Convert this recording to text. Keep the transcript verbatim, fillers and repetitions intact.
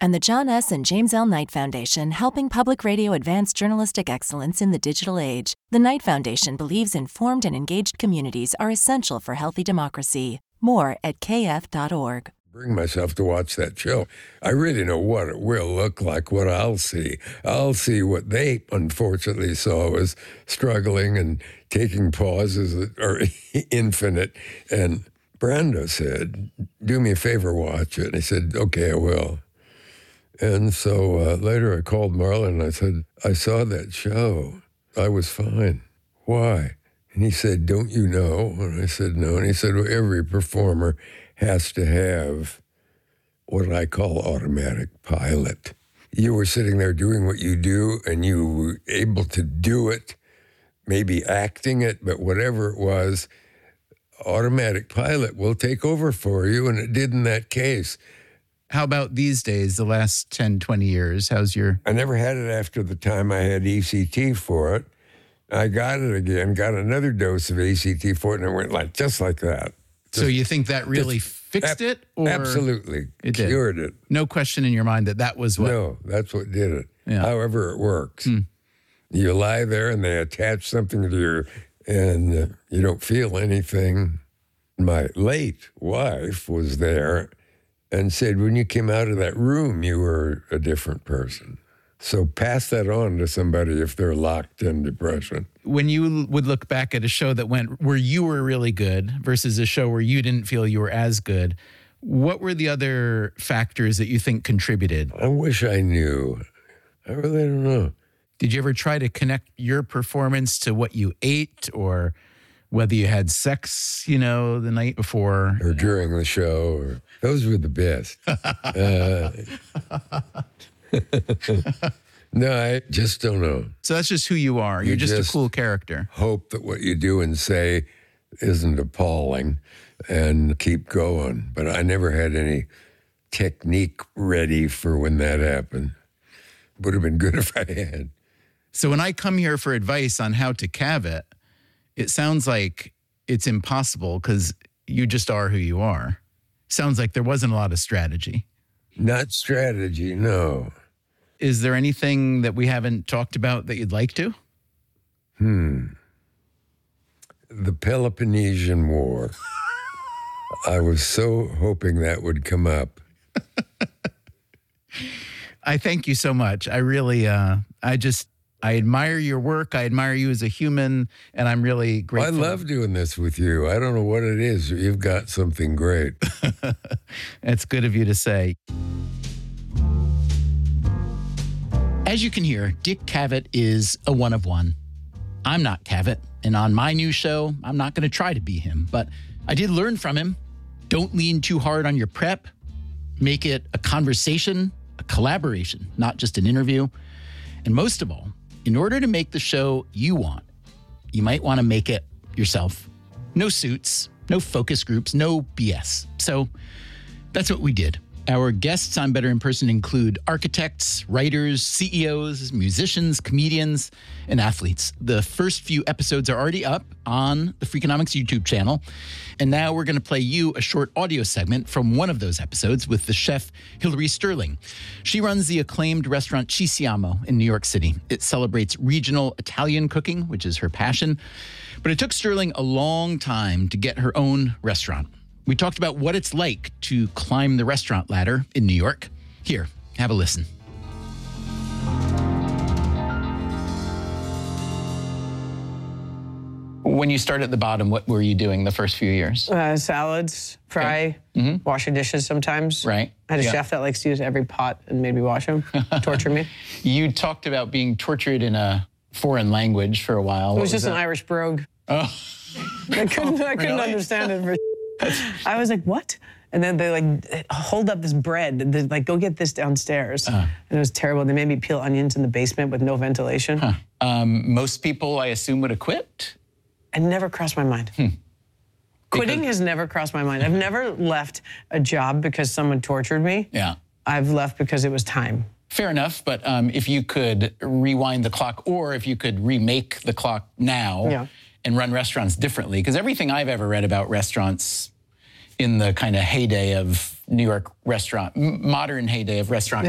and the John S. and James L. Knight Foundation, helping public radio advance journalistic excellence in the digital age. The Knight Foundation believes informed and engaged communities are essential for healthy democracy. More at k f dot org. Bring myself to watch that show. I really know what it will look like, what I'll see. I'll see what they unfortunately saw was struggling and taking pauses that are infinite. And Brando said, do me a favor, watch it. And I said, okay, I will. And so uh, later I called Marlon and I said, I saw that show. I was fine. Why? And he said, don't you know? And I said, no. And he said, well, every performer has to have what I call automatic pilot. You were sitting there doing what you do, and you were able to do it, maybe acting it, but whatever it was, automatic pilot will take over for you, and it did in that case. How about these days, the last ten, twenty years? How's your... I never had it after the time I had E C T for it. I got it again, got another dose of E C T for it, and it went like just like that. So you think that really fixed ab- it? Or absolutely. It cured did. it. No question in your mind that that was what... No, that's what did it. Yeah. However it works. Hmm. You lie there and they attach something to your... and uh, you don't feel anything. My late wife was there and said, when you came out of that room, you were a different person. So pass that on to somebody if they're locked in depression. When you would look back at a show that went where you were really good versus a show where you didn't feel you were as good, what were the other factors that you think contributed? I wish I knew. I really don't know. Did you ever try to connect your performance to what you ate or whether you had sex, you know, the night before? Or during the show. Or, those were the best. uh, No, I just don't know. So that's just who you are. You're You just, just a cool character. Hope that what you do and say isn't appalling and keep going. But I never had any technique ready for when that happened. Would have been good if I had. So when I come here for advice on how to calve it, it sounds like it's impossible because you just are who you are. Sounds like there wasn't a lot of strategy. Not strategy, no. Is there anything that we haven't talked about that you'd like to? Hmm. The Peloponnesian War. I was so hoping that would come up. I thank you so much. I really, uh, I just, I admire your work. I admire you as a human, and I'm really grateful. I love doing this with you. I don't know what it is. You've got something great. It's good of you to say. As you can hear, Dick Cavett is a one of one. I'm not Cavett, and on my new show, I'm not going to try to be him, but I did learn from him. Don't lean too hard on your prep. Make it a conversation, a collaboration, not just an interview. And most of all, in order to make the show you want, you might want to make it yourself. No suits, no focus groups, no B S. So that's what we did. Our guests on Better in Person include architects, writers, C E Os, musicians, comedians, and athletes. The first few episodes are already up on the Freakonomics YouTube channel. And now we're going to play you a short audio segment from one of those episodes with the chef Hilary Sterling. She runs the acclaimed restaurant Ci Siamo in New York City. It celebrates regional Italian cooking, which is her passion. But it took Sterling a long time to get her own restaurant. We talked about what it's like to climb the restaurant ladder in New York. Here, have a listen. When you started at the bottom, what were you doing the first few years? Uh, salads, fry, okay. mm-hmm. washing dishes sometimes. Right. I had a yeah. chef that likes to use every pot and made me wash them, torture me. You talked about being tortured in a foreign language for a while. It What was just was an Irish brogue. Oh. I couldn't, I couldn't Really? understand it. For I was like, what? And then they like hold up this bread. They're like, go get this downstairs. Uh, and it was terrible. They made me peel onions in the basement with no ventilation. Huh. Um, most people, I assume, would have quit? It never crossed my mind. Hmm. Quitting Because- has never crossed my mind. I've never left a job because someone tortured me. Yeah. I've left because it was time. Fair enough, but um, if you could rewind the clock or if you could remake the clock now Yeah. and run restaurants differently, because everything I've ever read about restaurants in the kind of heyday of New York restaurant, m- modern heyday of restaurant